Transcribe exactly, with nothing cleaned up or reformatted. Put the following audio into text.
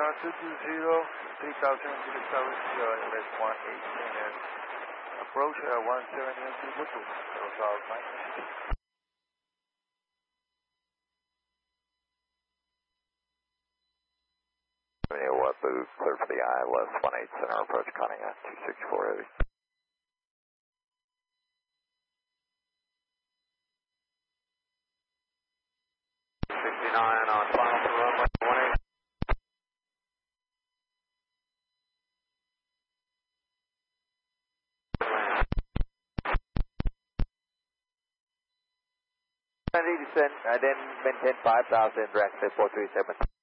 two two zero, three thousand South L S one eighteen and approach uh, one seven N T Bluetooth, Rosal nine. What booth, clear for the I L S one eight center approach Conning at two six four heavy. sixty-nine on final for runway one eight. eighty cent, I then maintain five thousand, direct four three seven.